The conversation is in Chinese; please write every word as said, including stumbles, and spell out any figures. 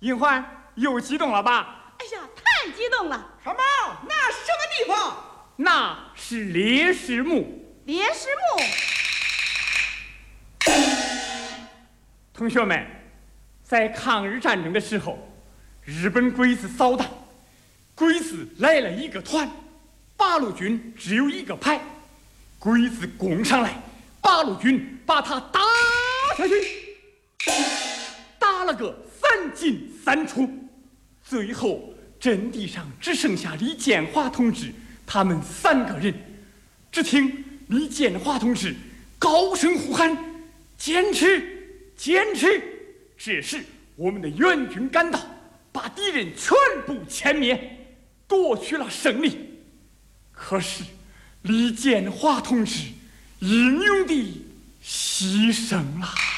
银环又激动了吧？ 哎呀，太激动了！ 什么？那是什么地方？ 那是烈士墓。 烈士墓。 同学们，在抗日战争的时候，日本鬼子扫荡，鬼子来了一个团，八路军只有一个排，鬼子攻上来，八路军把他打下去，打了个三进三出，最后阵地上只剩下李建华同志他们三个人。只听李建华同志高声呼喊：坚持，坚持！这时我们的援军赶到，把敌人全部歼灭，夺取了胜利。可是李建华同志英勇地牺牲了。